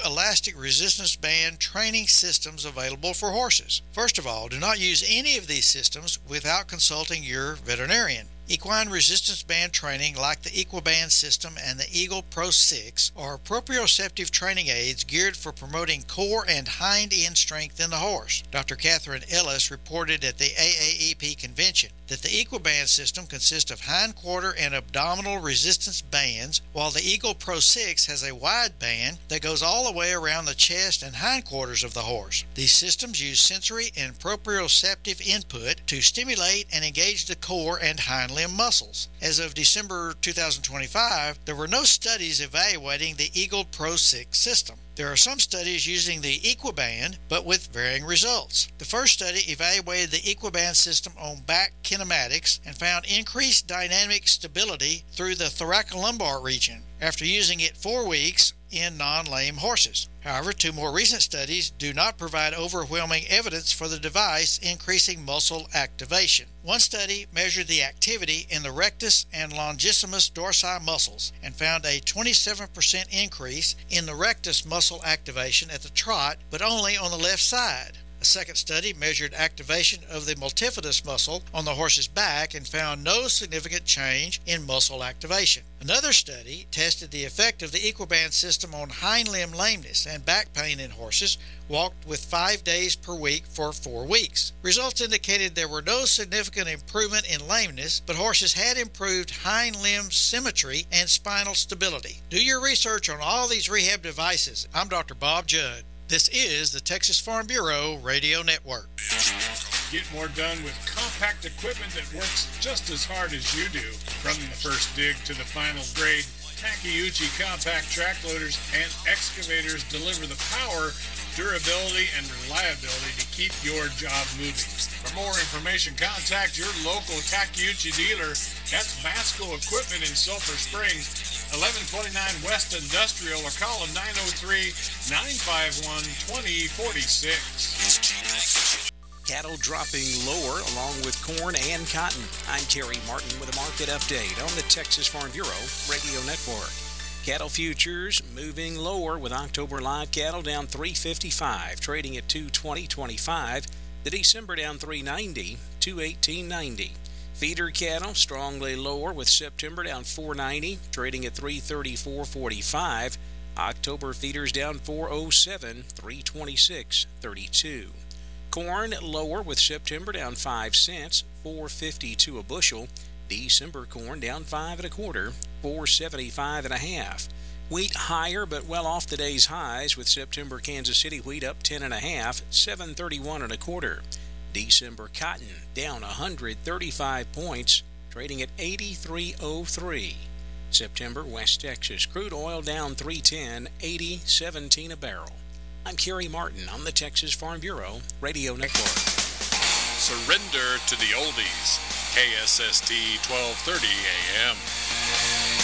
elastic resistance band training systems available for horses. First of all, do not use any of these systems without consulting your veterinarian. Equine resistance band training, like the Equiband system and the Eagle Pro 6, are proprioceptive training aids geared for promoting core and hind end strength in the horse. Dr. Catherine Ellis reported at the AAEP convention that the Equiband system consists of hindquarter and abdominal resistance bands, while the Eagle Pro 6 has a wide band that goes all the way around the chest and hindquarters of the horse. These systems use sensory and proprioceptive input to stimulate and engage the core and hind limb muscles. As of December 2025, there were no studies evaluating the Eagle Pro 6 system. There are some studies using the Equiband, but with varying results. The first study evaluated the Equiband system on back kinematics and found increased dynamic stability through the thoracolumbar region after using it 4 weeks in non-lame horses. However, 2 more recent studies do not provide overwhelming evidence for the device increasing muscle activation. One study measured the activity in the rectus and longissimus dorsi muscles and found a 27% increase in the rectus muscle activation at the trot, but only on the left side. A second study measured activation of the multifidus muscle on the horse's back and found no significant change in muscle activation. Another study tested the effect of the Equiband system on hind limb lameness and back pain in horses walked with 5 days per week for 4 weeks. Results indicated there were no significant improvement in lameness, but horses had improved hind limb symmetry and spinal stability. Do your research on all these rehab devices. I'm Dr. Bob Judd. This is the Texas Farm Bureau Radio Network. Get more done with compact equipment that works just as hard as you do. From the first dig to the final grade, Takeuchi compact track loaders and excavators deliver the power, durability, and reliability to keep your job moving. For more information, contact your local Takeuchi dealer. That's Masco Equipment in Sulphur Springs, 1129 West Industrial, or call them 903-951-2046. Cattle dropping lower along with corn and cotton. I'm Terry Martin with a market update on the Texas Farm Bureau Radio Network. Cattle futures moving lower with October live cattle down $3.55, trading at $220.25. The December down $3.90, $218.90. Feeder cattle strongly lower with September down $4.90, trading at $334.45. October feeders down $4.07, $326.32. Corn lower with September down 5 cents, $4.52 a bushel. December corn down 5 1/4, $4.75 1/2. Wheat higher but well off the day's highs with September Kansas City wheat up 10 1/2, $7.31 1/4. December cotton down 135 points, trading at $83.03. September West Texas crude oil down $3.10, $80.17 a barrel. I'm Kerry Martin on the Texas Farm Bureau Radio Network. Surrender to the oldies. KSST 1230 AM.